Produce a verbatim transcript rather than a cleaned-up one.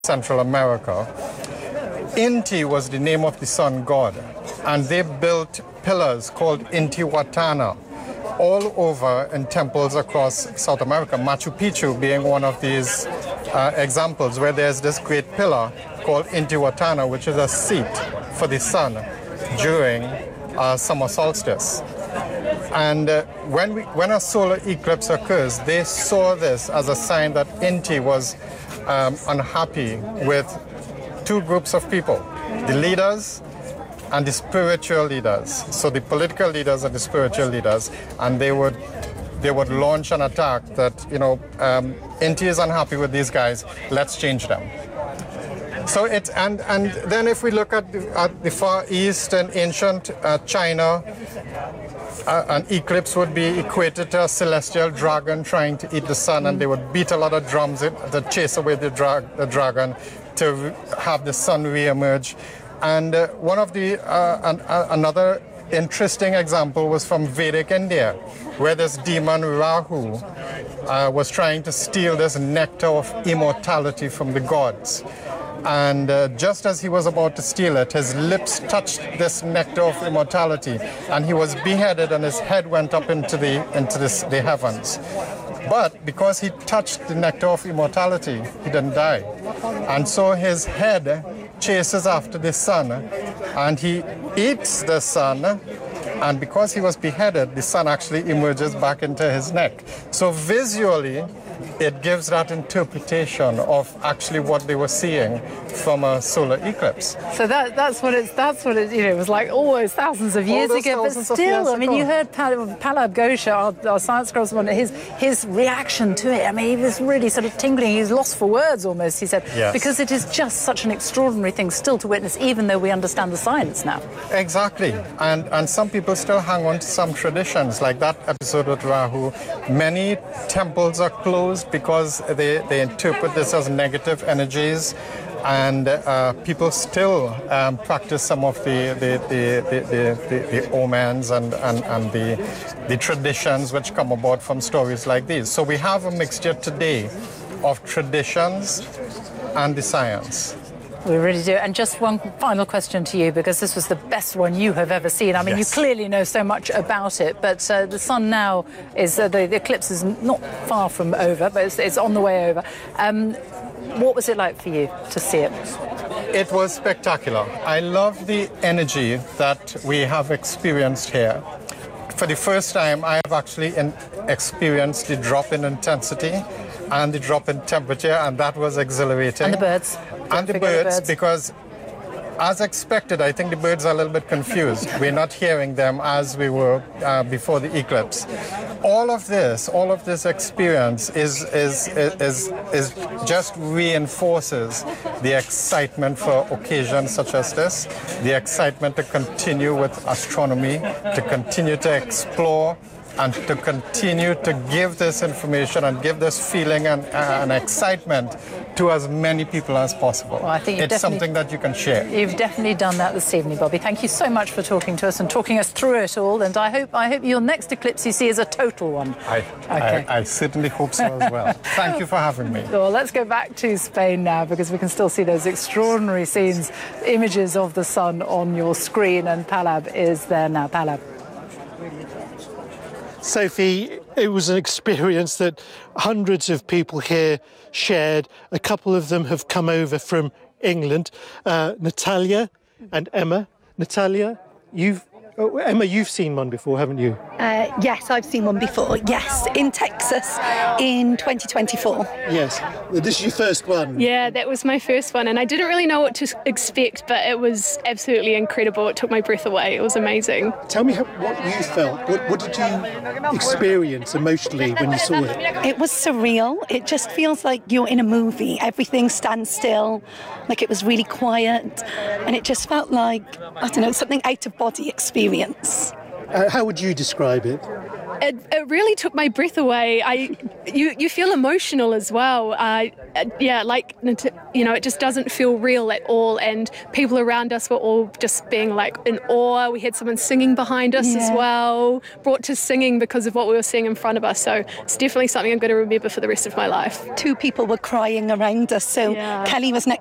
Central America. Inti was the name of the sun god, and they built pillars called Intihuatana all over in temples across South America, Machu Picchu being one of these uh, examples where there's this great pillar called Intihuatana, which is a seat for the sun during uh, summer solstice. And uh, when, we, when a solar eclipse occurs, they saw this as a sign that Inti was um, unhappy with two groups of people, the leaders and the spiritual leaders. So the political leaders and the spiritual leaders, and they would they would launch an attack that, you know, um, Inti is unhappy with these guys, let's change them. So it, and, and then if we look at the, at the Far East and ancient uh, China, uh, an eclipse would be equated to a celestial dragon trying to eat the sun, and they would beat a lot of drums to chase away the, dra the dragon to have the sun re-emerge. And uh, one of the, uh, an, uh, another interesting example was from Vedic India, where this demon Rahu uh, was trying to steal this nectar of immortality from the gods. And uh, just as he was about to steal it, his lips touched this nectar of immortality, and he was beheaded, and his head went up into the into this, the heavens. But because he touched the nectar of immortality, he didn't die. And so his head chases after the sun, and he eats the sun, and because he was beheaded, the sun actually emerges back into his neck. So visually, it gives that interpretation of actually what they were seeing from a solar eclipse. So that, that's what it's, that's what it, you know, it was like always thousands of years ago, but still, I mean, you heard Pallab Ghosh, our, our science correspondent, his, his reaction to it. I mean, he was really sort of tingling, he's lost for words almost, he said, yes. Because it is just such an extraordinary thing still to witness, even though we understand the science now. Exactly, and, and some people still hang on to some traditions, like that episode with Rahu. Many temples are closed because they, they interpret this as negative energies, and uh, people still um, practice some of the, the, the, the, the, the omens and, and, and the, the traditions which come about from stories like these. So we have a mixture today of traditions and the science. We really do. And just one final question to you, because this was the best one you have ever seen. I mean, yes. You clearly know so much about it, but uh, the sun now is, uh, the, the eclipse is not far from over, but it's, it's on the way over. Um, what was it like for you to see it? It was spectacular. I love the energy that we have experienced here. For the first time, I have actually in, experienced the drop in intensity and the drop in temperature, and that was exhilarating. And the birds. And the birds, the birds, because as expected, I think the birds are a little bit confused. We're not hearing them as we were uh, before the eclipse. All of this, all of this experience is, is, is, is just reinforces the excitement for occasions such as this, the excitement to continue with astronomy, to continue to explore, and to continue to give this information and give this feeling and, uh, and excitement to as many people as possible. Well, I think it's something that you can share. You've definitely done that this evening, Bobby. Thank you so much for talking to us and talking us through it all. And I hope I hope your next eclipse you see is a total one. I, okay. I, I certainly hope so as well. Thank you for having me. Well, let's go back to Spain now, because we can still see those extraordinary scenes, images of the sun on your screen. And Pallab is there now. Pallab. Sophie, it was an experience that hundreds of people here shared. A couple of them have come over from England. Uh, Natalia and Emma. Natalia, you've oh, Emma, you've seen one before, haven't you? Uh, yes, I've seen one before. Yes, in Texas in twenty twenty-four. Yes, this is your first one. Yeah, that was my first one, and I didn't really know what to expect, but it was absolutely incredible. It took my breath away. It was amazing. Tell me how, what you felt. What, what did you experience emotionally when you saw it? It was surreal. It just feels like you're in a movie. Everything stands still, like it was really quiet, and it just felt like, I don't know, something out of body experience. Uh, how would you describe it? It, it really took my breath away. I, you, you feel emotional as well. Uh, yeah, like, you know, it just doesn't feel real at all. And people around us were all just being like in awe. We had someone singing behind us Yeah. as well, brought to singing because of what we were seeing in front of us. So it's definitely something I'm going to remember for the rest of my life. Two people were crying around us, so Yeah. Kelly was next